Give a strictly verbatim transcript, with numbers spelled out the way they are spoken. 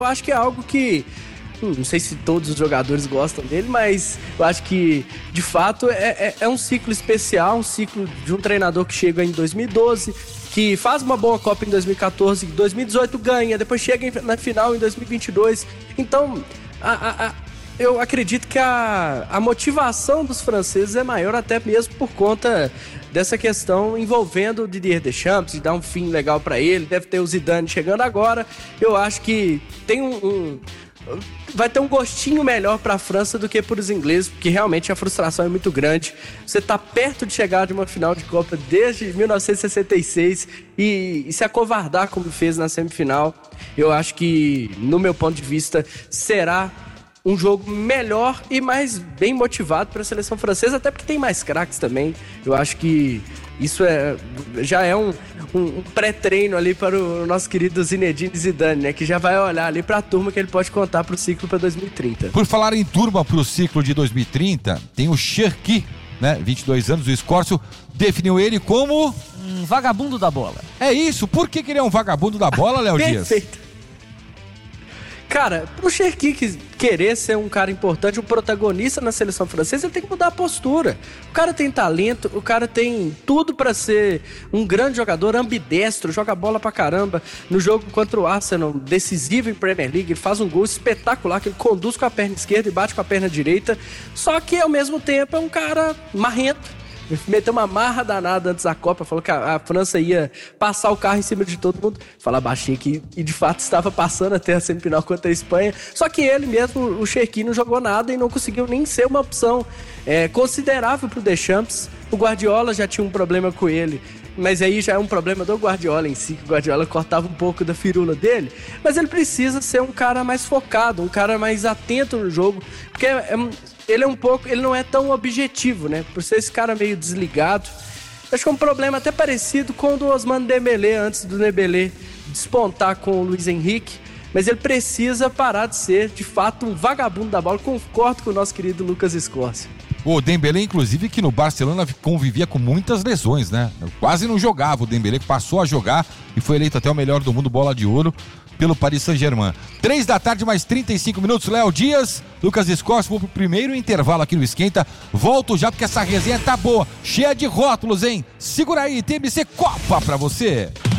Eu acho que é algo que, não sei se todos os jogadores gostam dele, mas eu acho que, de fato, é, é, é um ciclo especial, um ciclo de um treinador que chega em dois mil e doze, que faz uma boa Copa em dois mil e catorze, em dois mil e dezoito ganha, depois chega na final em dois mil e vinte e dois. Então, a, a, a, eu acredito que a, a motivação dos franceses é maior até mesmo por conta dessa questão envolvendo o Didier Deschamps, de dar um fim legal para ele. Deve ter o Zidane chegando agora. Eu acho que tem um... um vai ter um gostinho melhor para a França do que para os ingleses, porque realmente a frustração é muito grande. Você tá perto de chegar de uma final de Copa desde mil novecentos e sessenta e seis e, e se acovardar como fez na semifinal. Eu acho que, no meu ponto de vista, será um jogo melhor e mais bem motivado para a seleção francesa, até porque tem mais craques também. Eu acho que isso é, já é um, um, um pré-treino ali para o nosso querido Zinedine Zidane, né? Que já vai olhar ali para a turma que ele pode contar para o ciclo para dois mil e trinta. Por falar em turma para o ciclo de dois mil e trinta, tem o Cherki, né? vinte e dois anos, o Escórcio definiu ele como... um vagabundo da bola. É isso, por que, que ele é um vagabundo da bola, Léo Dias? Perfeito. Cara, pro Cherki querer ser um cara importante, um protagonista na seleção francesa, ele tem que mudar a postura. O cara tem talento, o cara tem tudo pra ser um grande jogador, ambidestro, joga bola pra caramba. No jogo contra o Arsenal, decisivo em Premier League, ele faz um gol espetacular, que ele conduz com a perna esquerda e bate com a perna direita. Só que, ao mesmo tempo, é um cara marrento. Ele meteu uma marra danada antes da Copa, falou que a, a França ia passar o carro em cima de todo mundo. Fala baixinho que, e de fato estava passando até a semifinal contra a Espanha. Só que ele mesmo, o Cherki, não jogou nada e não conseguiu nem ser uma opção é, considerável para o Deschamps. O Guardiola já tinha um problema com ele, mas aí já é um problema do Guardiola em si, que o Guardiola cortava um pouco da firula dele. Mas ele precisa ser um cara mais focado, um cara mais atento no jogo, porque é, é, ele é um pouco, ele não é tão objetivo, né? Por ser esse cara meio desligado. Acho que é um problema até parecido com o do Ousmane Dembélé, antes do Dembélé despontar com o Luiz Henrique. Mas ele precisa parar de ser, de fato, um vagabundo da bola. Concordo com o nosso querido Lucas Escórcio. O Dembélé, inclusive, que no Barcelona convivia com muitas lesões, né? Quase não jogava o Dembélé, que passou a jogar e foi eleito até o melhor do mundo, bola de ouro, pelo Paris Saint-Germain. Três da tarde, mais trinta e cinco minutos. Léo Dias, Lucas Escórcio, vou pro primeiro intervalo aqui no Esquenta. Volto já porque essa resenha tá boa, cheia de rótulos, hein? Segura aí, T M C Copa pra você.